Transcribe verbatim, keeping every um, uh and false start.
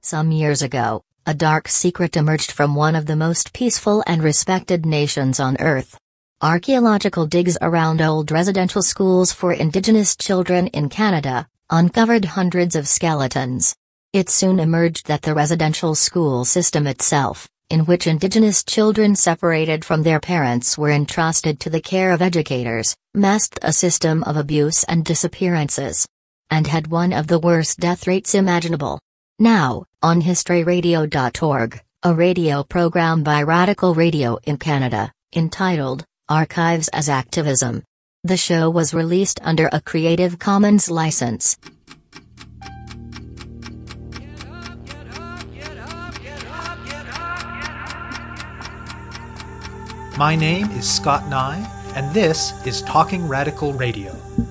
Some years ago, a dark secret emerged from one of the most peaceful and respected nations on Earth. Archaeological digs around old residential schools for Indigenous children in Canada uncovered hundreds of skeletons. It soon emerged that the residential school system itself, in which Indigenous children separated from their parents were entrusted to the care of educators, masked a system of abuse and disappearances. And had one of the worst death rates imaginable. Now, on history radio dot org, a radio program by Radical Radio in Canada, entitled, Archives as Activism. The show was released under a Creative Commons license. My name is Scott Nye, and this is Talking Radical Radio.